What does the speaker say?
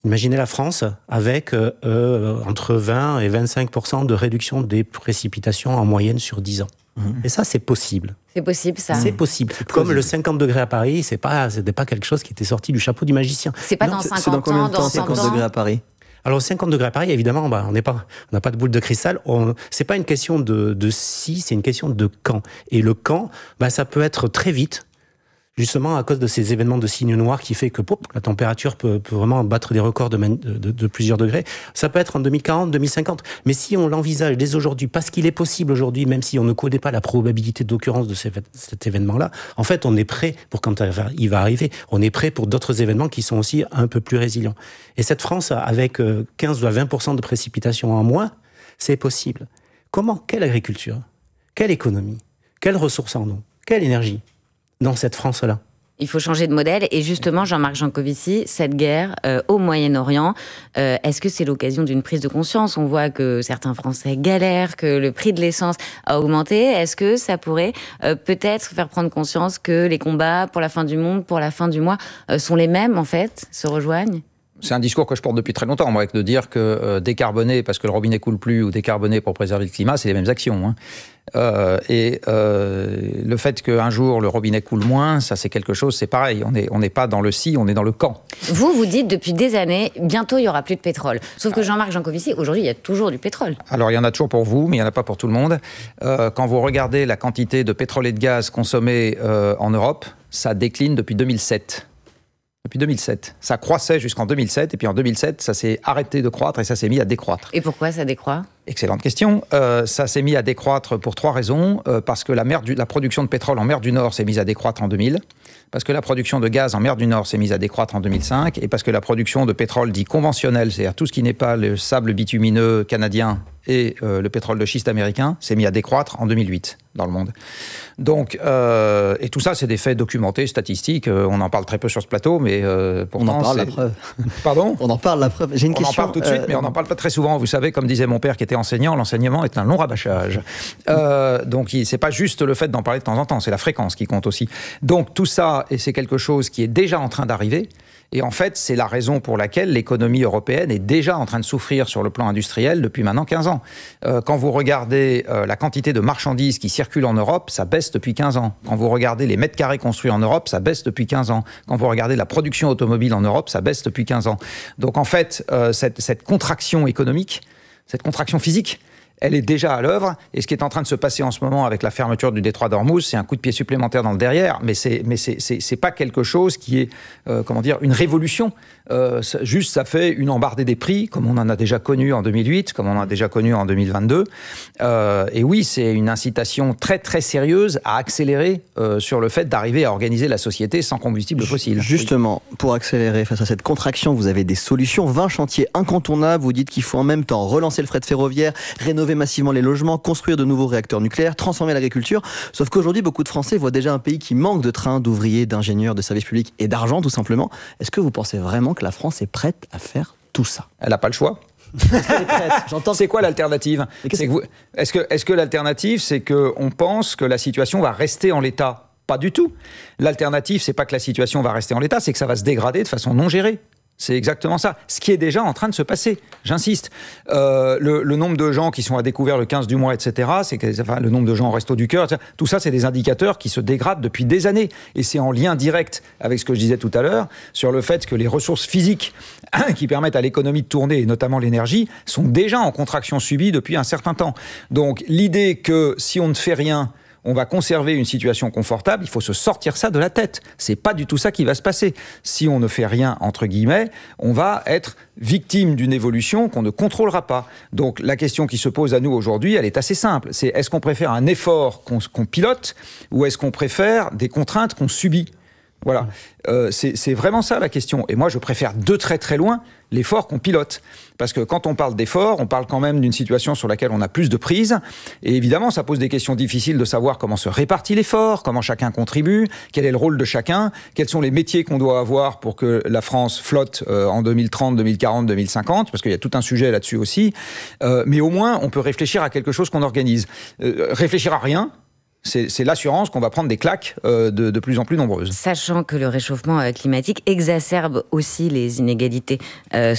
Imaginez la France avec entre 20 et 25% de réduction des précipitations en moyenne sur 10 ans. Et ça, c'est possible. C'est possible, ça. C'est possible. Comme le 50 degrés à Paris, c'était pas quelque chose qui était sorti du chapeau du magicien. C'est pas dans 50 ans, dans 100 ans. 50 degrés à Paris. Alors, 50 degrés à Paris, évidemment, on n'a pas de boule de cristal. C'est pas une question de si, c'est une question de quand. Et le quand, ça peut être très vite. Justement, à cause de ces événements de signe noir qui fait que la température peut vraiment battre des records de plusieurs degrés. Ça peut être en 2040, 2050. Mais si on l'envisage dès aujourd'hui, parce qu'il est possible aujourd'hui, même si on ne connaît pas la probabilité d'occurrence de cet événement-là, en fait, on est prêt pour quand il va arriver. On est prêt pour d'autres événements qui sont aussi un peu plus résilients. Et cette France, avec 15 à 20% de précipitations en moins, c'est possible. Comment ? Quelle agriculture ? Quelle économie ? Quelles ressources en eau ? Quelle énergie ? Dans cette France-là. Il faut changer de modèle. Et justement, Jean-Marc Jancovici, cette guerre au Moyen-Orient, est-ce que c'est l'occasion d'une prise de conscience ? On voit que certains Français galèrent, que le prix de l'essence a augmenté. Est-ce que ça pourrait peut-être faire prendre conscience que les combats pour la fin du monde, pour la fin du mois, sont les mêmes, en fait, se rejoignent ? C'est un discours que je porte depuis très longtemps, moi, de dire que décarboner parce que le robinet coule plus ou décarboner pour préserver le climat, c'est les mêmes actions. Le fait qu'un jour le robinet coule moins, ça c'est quelque chose, c'est pareil. On n'est pas dans le si, on est dans le quand. Vous dites depuis des années, bientôt il n'y aura plus de pétrole. Sauf que Jean-Marc Jancovici, aujourd'hui il y a toujours du pétrole. Alors il y en a toujours pour vous, mais il n'y en a pas pour tout le monde. Quand vous regardez la quantité de pétrole et de gaz consommés en Europe, ça décline depuis 2007. Depuis 2007. Ça croissait jusqu'en 2007, et puis en 2007, ça s'est arrêté de croître et ça s'est mis à décroître. Et pourquoi ça décroît ? Excellente question. Ça s'est mis à décroître pour 3 raisons. Parce que la production de pétrole en mer du Nord s'est mise à décroître en 2000. Parce que la production de gaz en mer du Nord s'est mise à décroître en 2005. Et parce que la production de pétrole dit conventionnel, c'est-à-dire tout ce qui n'est pas le sable bitumineux canadien et le pétrole de schiste américain, s'est mis à décroître en 2008 dans le monde. Donc, et tout ça, c'est des faits documentés, statistiques. On en parle très peu sur ce plateau, mais pourtant... On en parle, la preuve. Pardon ? On en parle, la preuve. J'ai une question. On en parle tout de suite, mais on n'en parle pas très souvent. Vous savez, comme disait mon père qui était enseignant, l'enseignement est un long rabâchage. Donc, c'est pas juste le fait d'en parler de temps en temps, c'est la fréquence qui compte aussi. Donc, tout ça, et c'est quelque chose qui est déjà en train d'arriver. Et en fait, c'est la raison pour laquelle l'économie européenne est déjà en train de souffrir sur le plan industriel depuis maintenant 15 ans. Quand vous regardez la quantité de marchandises qui circulent en Europe, ça baisse depuis 15 ans. Quand vous regardez les mètres carrés construits en Europe, ça baisse depuis 15 ans. Quand vous regardez la production automobile en Europe, ça baisse depuis 15 ans. Donc en fait, cette contraction économique, cette contraction physique, elle est déjà à l'œuvre, et ce qui est en train de se passer en ce moment avec la fermeture du détroit d'Ormuz, c'est un coup de pied supplémentaire dans le derrière, mais c'est pas quelque chose qui est, une révolution. Juste, ça fait une embardée des prix, comme on en a déjà connu en 2008, comme on en a déjà connu en 2022. Et oui, c'est une incitation très très sérieuse à accélérer sur le fait d'arriver à organiser la société sans combustible fossile. Justement, pour accélérer face à cette contraction, vous avez des solutions, 20 chantiers incontournables. Vous dites qu'il faut en même temps relancer le fret ferroviaire, rénover massivement les logements, construire de nouveaux réacteurs nucléaires, transformer l'agriculture. Sauf qu'aujourd'hui, beaucoup de Français voient déjà un pays qui manque de trains, d'ouvriers, d'ingénieurs, de services publics et d'argent, tout simplement. Est-ce que vous pensez vraiment que la France est prête à faire tout ça ? Elle n'a pas le choix. C'est quoi l'alternative ? Est-ce que l'alternative, c'est qu'on pense que la situation va rester en l'état ? Pas du tout. L'alternative, c'est pas que la situation va rester en l'état, c'est que ça va se dégrader de façon non gérée. C'est exactement ça. Ce qui est déjà en train de se passer. J'insiste. Le nombre de gens qui sont à découvert le 15 du mois, etc., le nombre de gens au resto du cœur, etc., tout ça, c'est des indicateurs qui se dégradent depuis des années. Et c'est en lien direct avec ce que je disais tout à l'heure, sur le fait que les ressources physiques qui permettent à l'économie de tourner, et notamment l'énergie, sont déjà en contraction subie depuis un certain temps. Donc, l'idée que si on ne fait rien, on va conserver une situation confortable, il faut se sortir ça de la tête. C'est pas du tout ça qui va se passer. Si on ne fait rien, entre guillemets, on va être victime d'une évolution qu'on ne contrôlera pas. Donc la question qui se pose à nous aujourd'hui, elle est assez simple. C'est est-ce qu'on préfère un effort qu'on pilote ou est-ce qu'on préfère des contraintes qu'on subit ? Voilà, c'est vraiment ça la question. Et moi, je préfère de très très loin l'effort qu'on pilote. Parce que quand on parle d'effort, on parle quand même d'une situation sur laquelle on a plus de prise. Et évidemment, ça pose des questions difficiles de savoir comment se répartit l'effort, comment chacun contribue, quel est le rôle de chacun, quels sont les métiers qu'on doit avoir pour que la France flotte en 2030, 2040, 2050, parce qu'il y a tout un sujet là-dessus aussi. Mais au moins, on peut réfléchir à quelque chose qu'on organise. Réfléchir à rien, c'est l'assurance qu'on va prendre des claques de plus en plus nombreuses. Sachant que le réchauffement climatique exacerbe aussi les inégalités